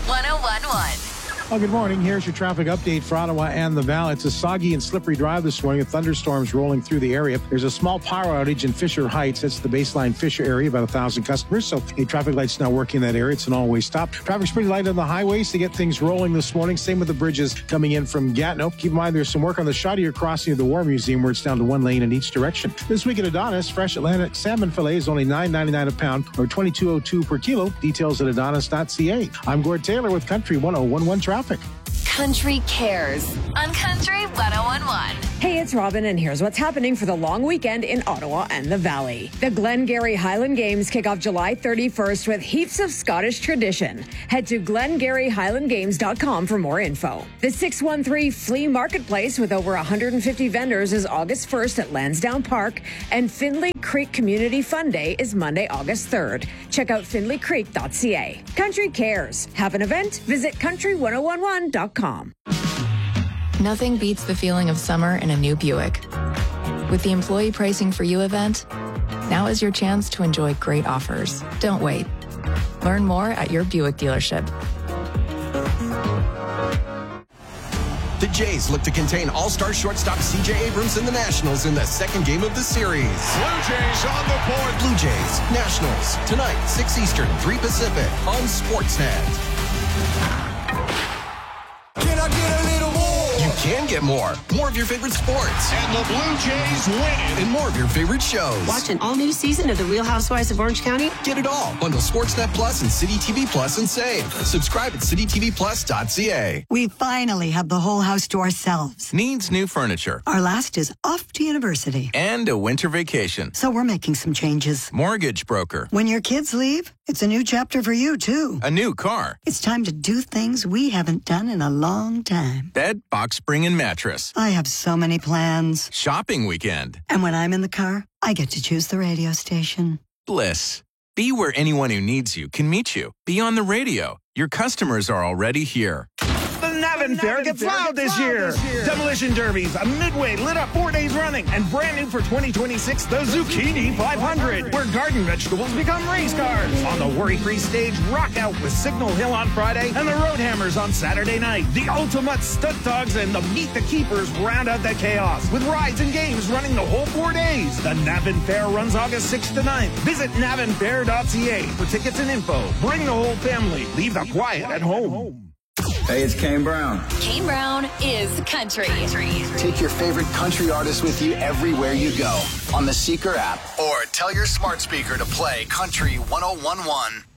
1011. Well, good morning. Here's your traffic update for Ottawa and the Valley. It's a soggy and slippery drive this morning with thunderstorms rolling through the area. There's a small power outage in Fisher Heights. That's the baseline Fisher area, about 1,000 customers. So a traffic light's not working in that area. It's an all-way stop. Traffic's pretty light on the highways to get things rolling this morning. Same with the bridges coming in from Gatineau. Keep in mind there's some work on the Chaudière crossing of the War Museum where it's down to one lane in each direction. This week at Adonis, fresh Atlantic salmon fillet is only $9.99 a pound or $22.02 per kilo. Details at adonis.ca. I'm Gord Taylor with Country 1011 Traffic. Country Cares on Country 1011. Hey, it's Robin, and here's what's happening for the long weekend in Ottawa and the Valley. The Glengarry Highland Games kick off July 31st with heaps of Scottish tradition. Head to glengarryhighlandgames.com for more info. The 613 Flea Marketplace with over 150 vendors is August 1st at Lansdowne Park, and Findlay Creek Community Fun Day is Monday, August 3rd. Check out findlaycreek.ca. Country Cares. Have an event? Visit country1011.com. Nothing beats the feeling of summer in a new Buick. With the Employee Pricing for You event, now is your chance to enjoy great offers. Don't wait. Learn more at your Buick dealership. The Jays look to contain all-star shortstop C.J. Abrams and the Nationals in the second game of the series. Blue Jays on the board. Blue Jays, Nationals, tonight, 6 Eastern, 3 Pacific, on Sportsnet. Can I get a little more? You can get more. More of your favorite sports. And the Blue Jays win. And more of your favorite shows. Watch an all-new season of The Real Housewives of Orange County. Get it all. Bundle Sportsnet Plus and City TV Plus and save. Subscribe at citytvplus.ca. We finally have the whole house to ourselves. Needs new furniture. Our last is off to university. And a winter vacation. So we're making some changes. Mortgage broker. When your kids leave, it's a new chapter for you, too. A new car. It's time to do things we haven't done in a long time. Bed, box spring, and mattress. I have so many plans. Shopping weekend. And when I'm in the car, I get to choose the radio station. Bliss. Be where anyone who needs you can meet you. Be on the radio. Your customers are already here. The Navan Fair gets loud this year. Demolition Derbies, a midway lit up 4 days running, and brand new for 2026, the Zucchini 500, where garden vegetables become race cars. On the worry-free stage, rock out with Signal Hill on Friday and the Roadhammers on Saturday night. The ultimate stunt dogs and the Meet the Keepers round out the chaos, with rides and games running the whole 4 days. The Navan Fair runs August 6th to 9th. Visit navanfair.ca for tickets and info. Bring the whole family. Leave the quiet at home. Hey, it's Kane Brown. Kane Brown is country. Take your favorite country artist with you everywhere you go on the Seeker app, or tell your smart speaker to play Country 1011.